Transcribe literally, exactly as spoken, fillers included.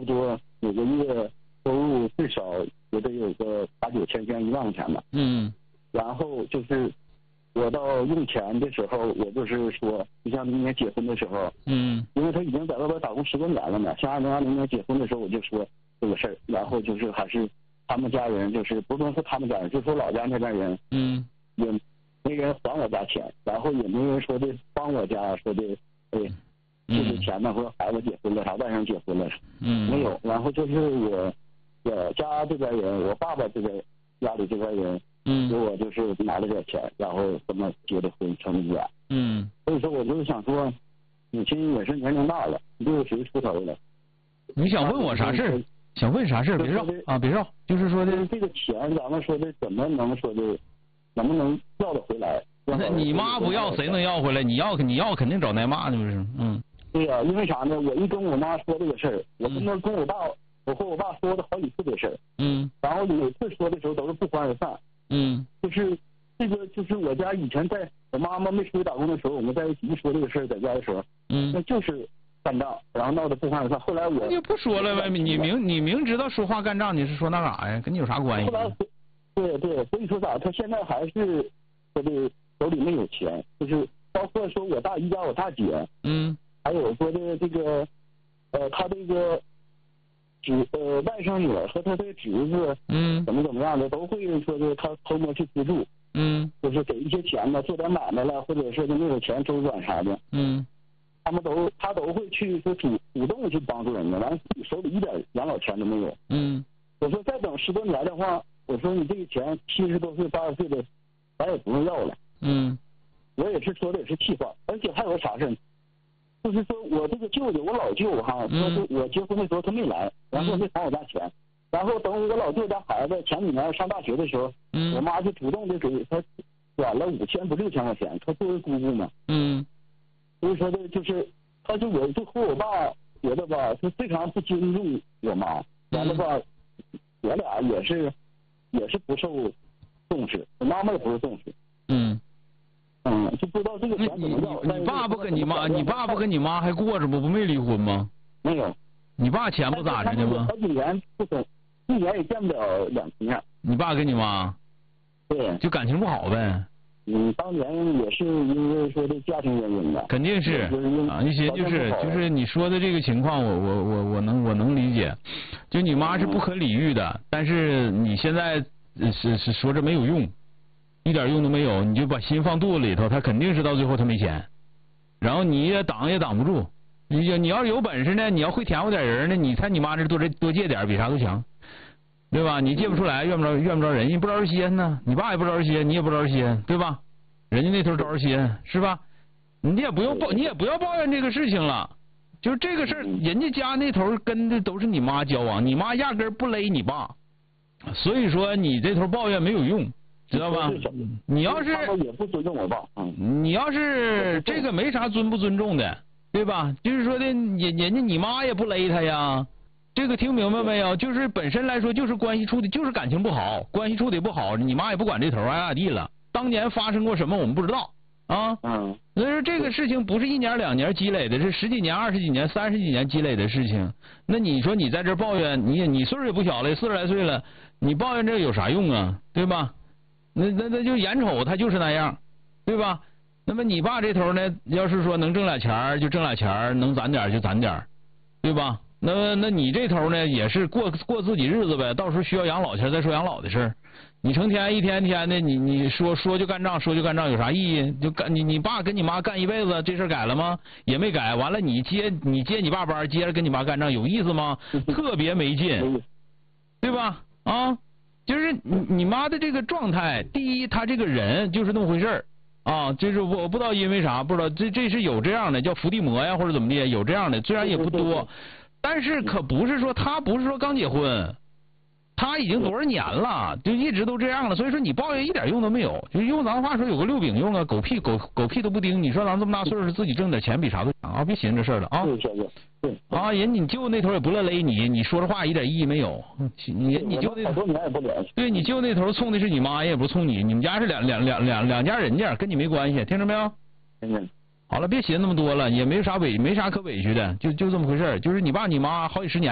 不多每个月收入最少也得有个八九千元一万块钱吧。 嗯。 然后就是我到用钱的时候，我就是说，就像明年结婚的时候， 嗯， 因为他已经在外边打工十多年了嘛，像二零二零年结婚的时候，我就说这个事儿，然后就是还是他们家人，就是不光是他们家人，就说老家那边人， 嗯， 也没人还我家钱，然后也没人说的帮我家说的，哎，这些钱呢，或者孩子结婚了啥，外甥结婚了， 嗯， 没有，然后就是我我家这边人，我爸爸这边家里这边人。 嗯， 给我就是拿了点钱，然后这么结的婚，成的家。 嗯， 所以说我就是想说，母亲也是年龄大了，六十出头了。 你想问我啥事？想问啥事？别绕啊，别绕。就是说的这个钱，咱们说的怎么能说的，能不能要得回来？ 那你妈不要，谁能要回来？你要，你要肯定找挨骂的不是？嗯。 对呀、啊，因为啥呢？我一跟我妈说这个事儿，我跟那跟我爸，我和我爸说了好几次这事儿。 嗯。 然后每次说的时候都是不欢而散。 嗯， 就是这个，就是我家以前在我妈妈没出去打工的时候，我们在一起一说这个事儿，在家的时候， 嗯， 那就是干仗，然后闹得不欢而散。后来我你不说了呗，你明你明知道说话干仗，你是说那啥呀？跟你有啥关系？ 后来，对对，所以说咋，他现在还是说的手里没有钱，就是包括说我大姨家我大姐， 嗯， 还有说的这个，呃，他这个。侄呃外甥女儿和他的侄子， 嗯， 怎么怎么样的，都会说的他偷摸去资助， 嗯， 就是给一些钱呢，做点买卖了，或者是没有钱周转啥的， 嗯， 他们都他都会去说主主动去帮助人家，完了自己手里一点养老钱都没有。 嗯， 我说再等十多年的话，我说你这个钱七十多岁八十岁的，咱也不用要了。 嗯， 我也是说的也是气话，而且还有个啥事儿。就是说我这个舅舅，我老舅哈，说是我结婚的时候他没来，然后没还我家钱，然后等我老舅家孩子前几年上大学的时候， 嗯， 我妈就主动的给他转了五千不六千块钱，他作为姑姑嘛， 嗯， 所以说的就是，他就我就和我爸觉得吧，就非常不尊重我妈，完了吧，我俩也是也是不受重视，我妈妈也不受重视， 嗯。 嗯，就不知道这个钱怎么要。 你你爸不跟你妈，你爸不跟你妈还过着不？不没离婚吗？ 没有。 你爸钱不咋着呢吗？ 好几年不总，一年也见不了两次面。 你爸跟你妈？ 对。 就感情不好呗。 嗯，当年也是因为说的家庭原因的。 肯定是啊，那些就是就是你说的这个情况，我我我我能我能理解。就你妈是不可理喻的，但是你现在是是说这没有用。一点用都没有，你就把心放肚子里头，他肯定是到最后他没钱，然后你也挡也挡不住。你你要是有本事呢，你要会甜乎点人呢，你看你妈这多多借点，比啥都强，对吧？你借不出来，怨不着怨不着人，你不招人稀罕呢，你爸也不招人稀罕，你也不招人稀罕，对吧？人家那头招人稀罕，是吧？你也不用抱，你也不要抱怨这个事情了，就是这个事儿，人家家那头跟的都是你妈交往，你妈压根不勒你爸，所以说你这头抱怨没有用。知道吧？你要是也不尊重我爸， 嗯，你要是这个没啥尊不尊重的，对吧？就是说的，人人家你妈也不勒他呀，这个听明白没有？就是本身来说，就是关系处的，就是感情不好，关系处的不好，你妈也不管这头爱咋地了。当年发生过什么我们不知道啊， 嗯， 所以说这个事情不是一年两年积累的，是十几年、二十几年、三十几年积累的事情。那你说你在这抱怨，你你岁数也不小了，四十来岁了，你抱怨这有啥用啊？对吧？那那那就眼瞅他就是那样，对吧？那么你爸这头呢，要是说能挣俩钱就挣俩钱，能攒点就攒点，对吧？那那你这头呢，也是过过自己日子呗。到时候需要养老钱再说养老的事儿。你成天一天天的，你你说说就干仗，说就干仗，有啥意义？就干你你爸跟你妈干一辈子，这事改了吗？也没改。完了你接你接你爸班，接着跟你妈干仗，有意思吗？特别没劲，对吧？啊。就是你你妈的这个状态，第一，她这个人就是那么回事儿啊，就是我不知道因为啥，不知道这这是有这样的叫伏地魔呀，或者怎么的，有这样的，虽然也不多，但是可不是说她不是说刚结婚，她已经多少年了，就一直都这样了，所以说你抱怨一点用都没有，就用咱话说有个六饼用啊，狗屁狗狗屁都不叮，你说咱这么大岁数自己挣点钱比啥都强啊，别寻思这事儿了啊。 对啊，人你舅那头也不乐勒你，你说这话一点意义没有。你你舅那头对你舅那头冲的是你妈，也不冲你，你们家是两两两两两家人家，跟你没关系，听着没有？ 嗯。 好了，别寻思那么多了，也没啥委没啥可委屈的，就就这么回事儿，就是你爸你妈好几十年。